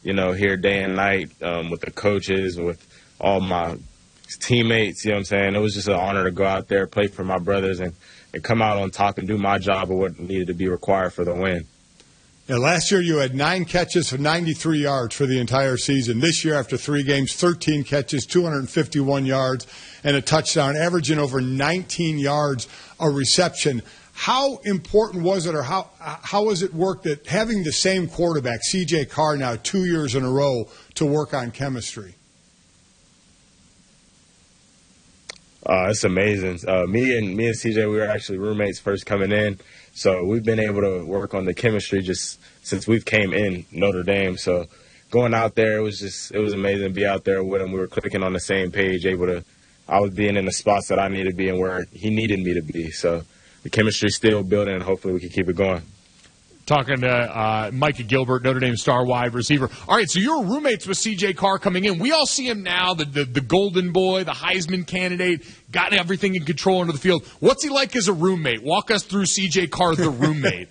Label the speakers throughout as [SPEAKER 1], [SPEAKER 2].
[SPEAKER 1] here day and night with the coaches, with all my teammates, you know what I'm saying? It was just an honor to go out there, play for my brothers, and come out on top and do my job of what needed to be required for the win.
[SPEAKER 2] Yeah, last year you had 9 catches for 93 yards for the entire season. This year, after 3 games, 13 catches, 251 yards, and a touchdown, averaging over 19 yards a reception. How important was it, or how has it worked that having the same quarterback, C.J. Carr, now 2 years in a row to work on chemistry?
[SPEAKER 1] It's amazing. Me and CJ, we were actually roommates first coming in, so we've been able to work on the chemistry just since we've came in Notre Dame. So going out there, it was amazing to be out there with him. We were clicking on the same page, I was being in the spots that I needed to be and where he needed me to be. So the chemistry's still building, and hopefully we can keep it going.
[SPEAKER 3] Talking to Micah Gilbert, Notre Dame star wide receiver. All right, so you're roommates with C.J. Carr coming in. We all see him now, the golden boy, the Heisman candidate, got everything in control into the field. What's he like as a roommate? Walk us through C.J. Carr, the roommate.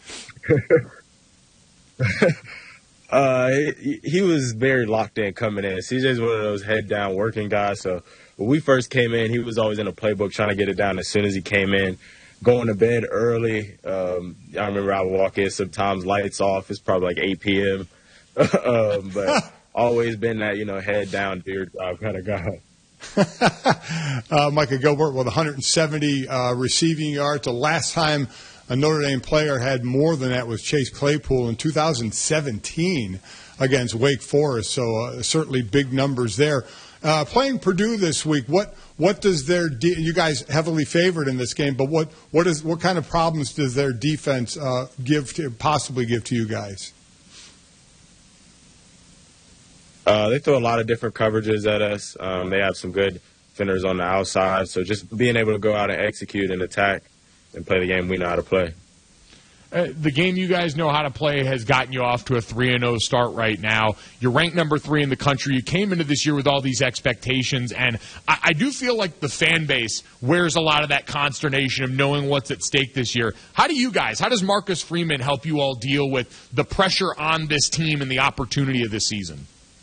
[SPEAKER 1] He was very locked in coming in. CJ's one of those head-down working guys. So when we first came in, he was always in the playbook trying to get it down as soon as he came in. Going to bed early. I remember I would walk in sometimes, lights off. It's probably like 8 p.m. But always been that, head down, do your job kind of guy.
[SPEAKER 2] Micah Gilbert with 170 receiving yards. The last time a Notre Dame player had more than that was Chase Claypool in 2017 against Wake Forest. So certainly big numbers there. Playing Purdue this week, what does you guys heavily favored in this game, but what kind of problems does their defense possibly give to you guys?
[SPEAKER 1] They throw a lot of different coverages at us. They have some good defenders on the outside, so just being able to go out and execute and attack and play the game we know how to play.
[SPEAKER 3] The game you guys know how to play has gotten you off to a 3-0 start right now. You're ranked number 3 in the country. You came into this year with all these expectations, and I do feel like the fan base wears a lot of that consternation of knowing what's at stake this year. How does Marcus Freeman help you all deal with the pressure on this team and the opportunity of this season?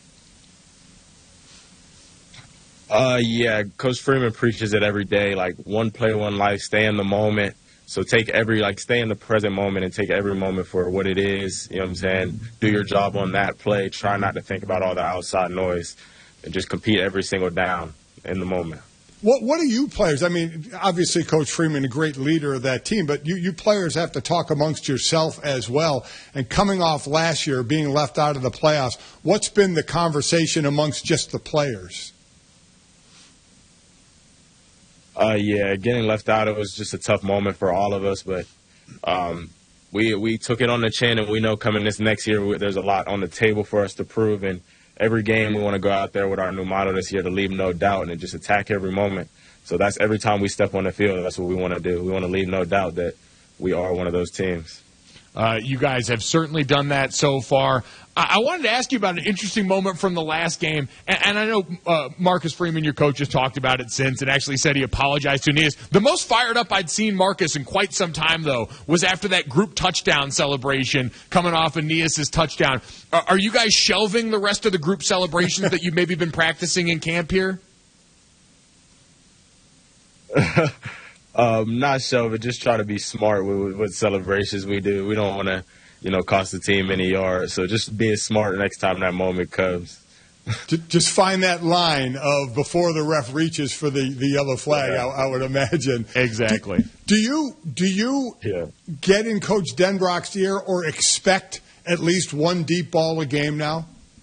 [SPEAKER 1] Yeah, Coach Freeman preaches it every day, like one play, one life, stay in the moment. So stay in the present moment and take every moment for what it is. You know what I'm saying? Do your job on that play. Try not to think about all the outside noise and just compete every single down in the moment.
[SPEAKER 2] What do you players? I mean, obviously Coach Freeman, a great leader of that team, but you players have to talk amongst yourself as well. And coming off last year, being left out of the playoffs, what's been the conversation amongst just the players?
[SPEAKER 1] Yeah, getting left out, it was just a tough moment for all of us, but we took it on the chin, and we know coming this next year there's a lot on the table for us to prove, and every game we want to go out there with our new motto this year to leave no doubt and just attack every moment. So that's every time we step on the field, that's what we want to do. We want to leave no doubt that we are one of those teams.
[SPEAKER 3] You guys have certainly done that so far. I wanted to ask you about an interesting moment from the last game, and I know Marcus Freeman, your coach, has talked about it since and actually said he apologized to Aeneas. The most fired up I'd seen Marcus in quite some time, though, was after that group touchdown celebration coming off Aeneas' touchdown. Are you guys shelving the rest of the group celebrations that you've maybe been practicing in camp here?
[SPEAKER 1] Not shelving, just try to be smart with what celebrations we do. We don't want to cost the team any yards. So just being smart next time that moment comes.
[SPEAKER 2] Just find that line of before the ref reaches for the yellow flag, yeah. I would imagine.
[SPEAKER 3] Exactly.
[SPEAKER 2] Do you get in Coach Denbrock's ear or expect at least one deep ball a game now?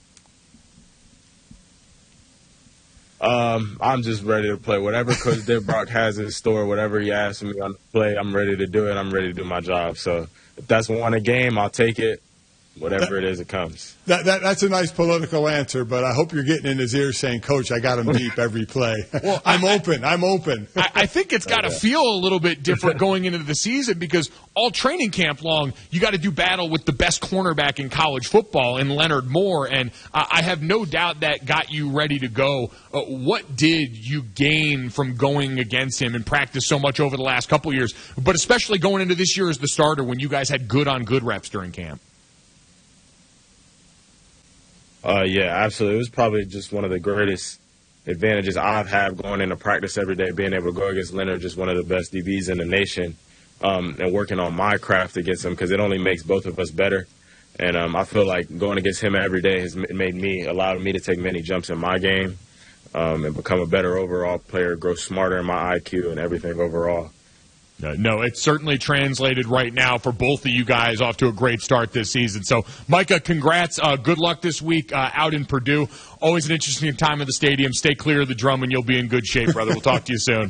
[SPEAKER 1] I'm just ready to play. Whatever Coach Denbrock has in store, whatever he asks me on the play, I'm ready to do it. I'm ready to do my job. So if that's one a game, I'll take it. Whatever it is, it comes.
[SPEAKER 2] That's a nice political answer, but I hope you're getting in his ear saying, Coach, I got him deep every play. Well, I'm open.
[SPEAKER 3] I think it's got to feel a little bit different going into the season because all training camp long, you got to do battle with the best cornerback in college football in Leonard Moore, and I have no doubt that got you ready to go. What did you gain from going against him and practice so much over the last couple of years, but especially going into this year as the starter when you guys had good-on-good reps during camp?
[SPEAKER 1] Yeah, absolutely. It was probably just one of the greatest advantages I've had going into practice every day, being able to go against Leonard, just one of the best DBs in the nation, and working on my craft against him because it only makes both of us better. And I feel like going against him every day has allowed me to take many jumps in my game and become a better overall player, grow smarter in my IQ and everything overall.
[SPEAKER 3] No, it's certainly translated right now for both of you guys off to a great start this season. So, Micah, congrats. Good luck this week out in Purdue. Always an interesting time in the stadium. Stay clear of the drum, and you'll be in good shape, brother. We'll talk to you soon.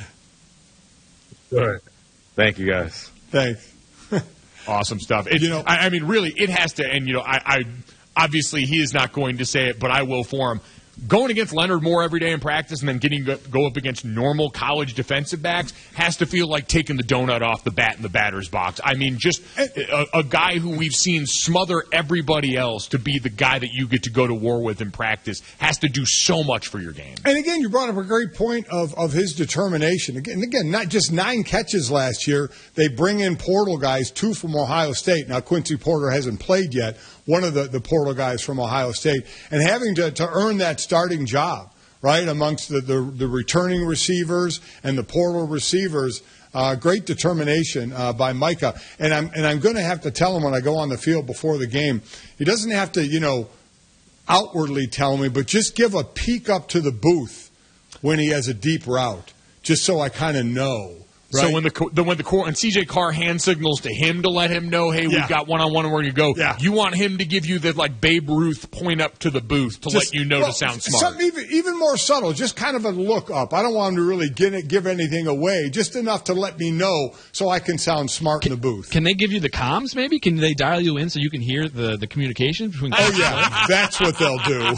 [SPEAKER 1] Sure. Thank you, guys.
[SPEAKER 2] Thanks.
[SPEAKER 3] Awesome stuff. I mean, really, it has to. And I obviously he is not going to say it, but I will for him. Going against Leonard Moore every day in practice and then go up against normal college defensive backs has to feel like taking the donut off the bat in the batter's box. I mean, just a guy who we've seen smother everybody else to be the guy that you get to go to war with in practice has to do so much for your game.
[SPEAKER 2] And again, you brought up a great point of his determination. Again, not just 9 catches last year. They bring in portal guys, 2 from Ohio State. Now, Quincy Porter hasn't played yet. One of the portal guys from Ohio State, and having to earn that starting job, right, amongst the returning receivers and the portal receivers, great determination by Micah. And I'm going to have to tell him when I go on the field before the game, he doesn't have to, outwardly tell me, but just give a peek up to the booth when he has a deep route, just so I kind of know. Right.
[SPEAKER 3] So when and CJ Carr hand signals to him to let him know, hey, we've got one-on-one and we're going to go. Yeah. You want him to give you the Babe Ruth point up to the booth to let you know to sound smart.
[SPEAKER 2] Something even more subtle, just kind of a look up. I don't want him to really give anything away, just enough to let me know so I can sound smart in the booth.
[SPEAKER 4] Can they give you the comms? Maybe can they dial you in so you can hear the communication between?
[SPEAKER 2] Oh yeah, that's what they'll do.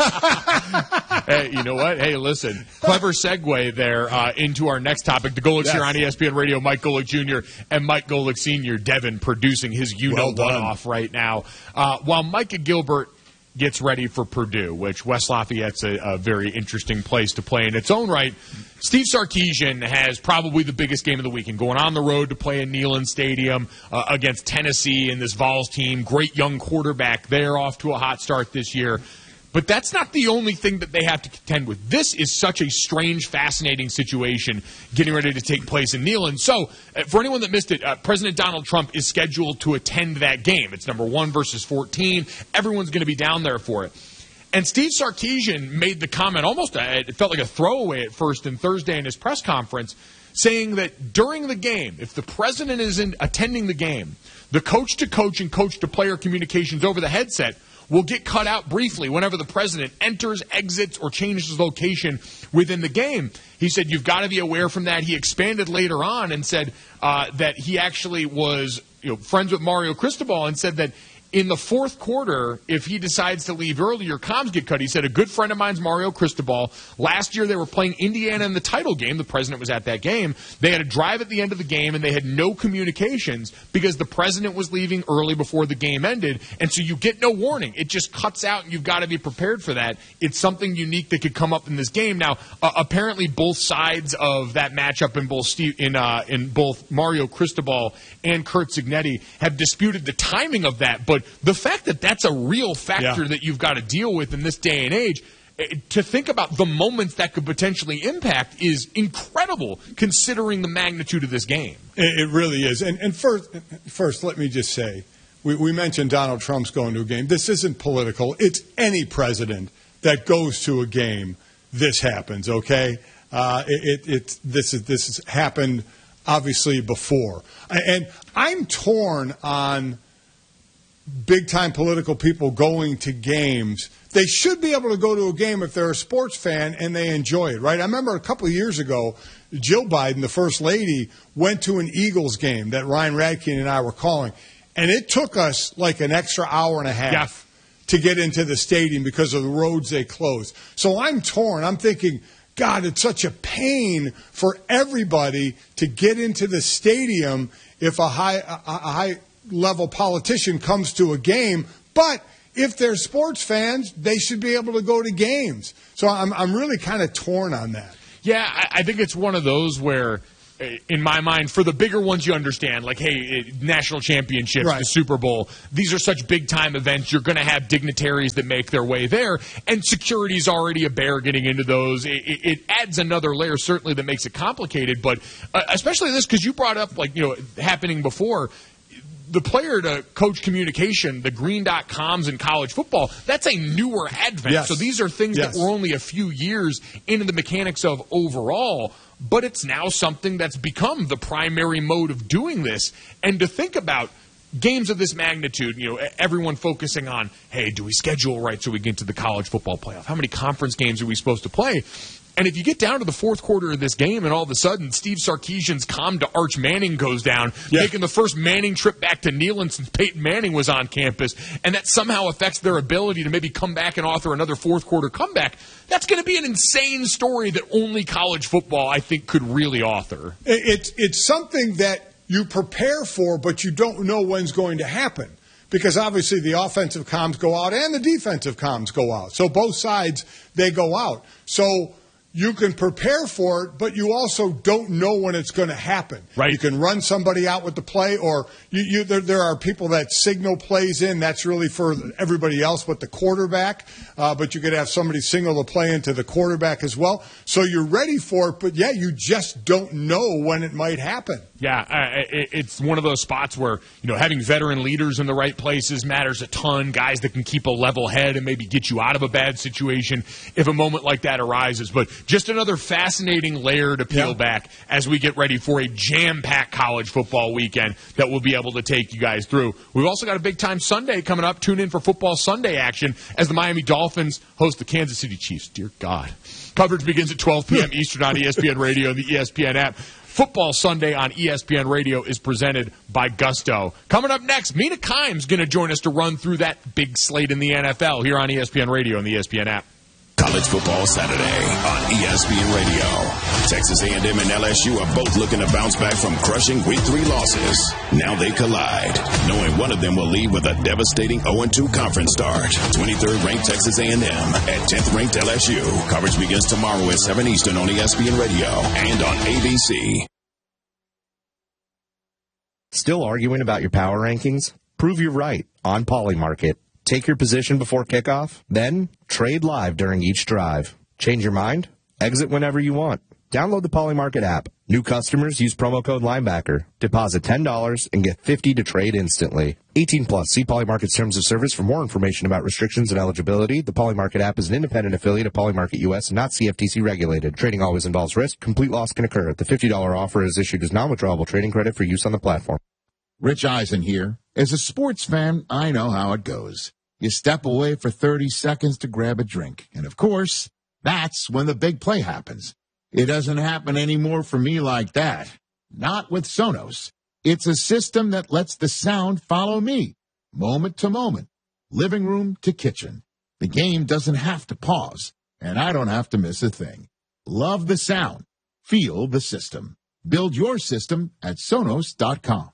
[SPEAKER 3] Hey, you know what? Hey, listen, clever segue there into our next topic. The Golics here on ESPN Radio, Mike Golic Jr. and Mike Golic Sr., Devin producing his one-off right now. While Micah Gilbert gets ready for Purdue, which West Lafayette's a very interesting place to play in its own right, Steve Sarkisian has probably the biggest game of the weekend, going on the road to play in Neyland Stadium against Tennessee and this Vols team. Great young quarterback there, off to a hot start this year. But that's not the only thing that they have to contend with. This is such a strange, fascinating situation getting ready to take place in Neyland. So, for anyone that missed it, President Donald Trump is scheduled to attend that game. It's number 1 versus 14. Everyone's going to be down there for it. And Steve Sarkisian made the comment, almost it felt like a throwaway at first and Thursday in his press conference, saying that during the game, if the president is attending the game, the coach-to-coach and coach-to-player communications over the headset will get cut out briefly whenever the president enters, exits, or changes his location within the game. He said you've got to be aware from that. He expanded later on and said that he actually was friends with Mario Cristobal and said that in the fourth quarter, if he decides to leave early, your comms get cut. He said a good friend of mine's Mario Cristobal. Last year they were playing Indiana in the title game. The president was at that game. They had a drive at the end of the game, and they had no communications because the president was leaving early before the game ended. And so you get no warning. It just cuts out, and you've got to be prepared for that. It's something unique that could come up in this game. Now, apparently both sides of that matchup in both Mario Cristobal and Curt Cignetti have disputed the timing of that, but the fact that that's a real factor that you've got to deal with in this day and age, to think about the moments that could potentially impact is incredible considering the magnitude of this game.
[SPEAKER 2] It really is. And first, let me just say, we mentioned Donald Trump's going to a game. This isn't political. It's any president that goes to a game, this happens, okay? This has happened, obviously, before. And I'm torn on big-time political people going to games. They should be able to go to a game if they're a sports fan and they enjoy it, right? I remember a couple of years ago, Jill Biden, the First Lady, went to an Eagles game that Ryan Radke and I were calling, and it took us like an extra hour and a half to get into the stadium because of the roads they closed. So I'm torn. I'm thinking, God, it's such a pain for everybody to get into the stadium if a high-level politician comes to a game. But if they're sports fans, they should be able to go to games. So I'm really kind of torn on that.
[SPEAKER 3] Yeah, I think it's one of those where in my mind, for the bigger ones, you understand, like, hey, national championships,
[SPEAKER 2] right.
[SPEAKER 3] the Super Bowl, these are such big-time events. You're going to have dignitaries that make their way there, and security's already a bear getting into those. It adds another layer, certainly, that makes it complicated, but especially this, because you brought up, like, happening before, the player-to-coach communication, the green.coms in college football, that's a newer advent.
[SPEAKER 2] Yes.
[SPEAKER 3] So these are things
[SPEAKER 2] yes.
[SPEAKER 3] that were only a few years into the mechanics of overall, but it's now something that's become the primary mode of doing this. And to think about games of this magnitude, everyone focusing on, hey, do we schedule right so we get to the college football playoff? How many conference games are we supposed to play? And if you get down to the fourth quarter of this game and all of a sudden Steve Sarkisian's comm to Arch Manning goes down, making the first Manning trip back to Neyland since Peyton Manning was on campus, and that somehow affects their ability to maybe come back and author another fourth quarter comeback, that's going to be an insane story that only college football, I think, could really author.
[SPEAKER 2] It's something that you prepare for, but you don't know when's going to happen. Because obviously the offensive comms go out and the defensive comms go out. So both sides, they go out. So you can prepare for it, but you also don't know when it's going to happen.
[SPEAKER 3] Right.
[SPEAKER 2] You can run somebody out with the play, or there are people that signal plays in. That's really for everybody else but the quarterback. But you could have somebody signal the play into the quarterback as well. So you're ready for it, but, you just don't know when it might happen.
[SPEAKER 3] Yeah, it's one of those spots where, having veteran leaders in the right places matters a ton, guys that can keep a level head and maybe get you out of a bad situation if a moment like that arises. But just another fascinating layer to peel back as we get ready for a jam-packed college football weekend that we'll be able to take you guys through. We've also got a big-time Sunday coming up. Tune in for Football Sunday action as the Miami Dolphins host the Kansas City Chiefs. Dear God. Coverage begins at 12 p.m. Eastern on ESPN Radio and the ESPN app. Football Sunday on ESPN Radio is presented by Gusto. Coming up next, Mina Kimes going to join us to run through that big slate in the NFL here on ESPN Radio and the ESPN app.
[SPEAKER 5] College Football Saturday on ESPN Radio. Texas A&M and LSU are both looking to bounce back from crushing Week 3 losses. Now they collide, knowing one of them will leave with a devastating 0-2 conference start. 23rd ranked Texas A&M at 10th ranked LSU. Coverage begins tomorrow at 7 Eastern on ESPN Radio and on ABC.
[SPEAKER 6] Still arguing about your power rankings? Prove you're right on Polymarket. Take your position before kickoff, then trade live during each drive. Change your mind? Exit whenever you want. Download the Polymarket app. New customers use promo code Linebacker. Deposit $10 and get $50 to trade instantly. 18 plus. See Polymarket's terms of service for more information about restrictions and eligibility. The Polymarket app is an independent affiliate of Polymarket US and not CFTC regulated. Trading always involves risk. Complete loss can occur. The $50 offer is issued as non-withdrawable trading credit for use on the platform.
[SPEAKER 7] Rich Eisen here. As a sports fan, I know how it goes. You step away for 30 seconds to grab a drink. And, of course, that's when the big play happens. It doesn't happen anymore for me like that. Not with Sonos. It's a system that lets the sound follow me, moment to moment, living room to kitchen. The game doesn't have to pause, and I don't have to miss a thing. Love the sound. Feel the system. Build your system at Sonos.com.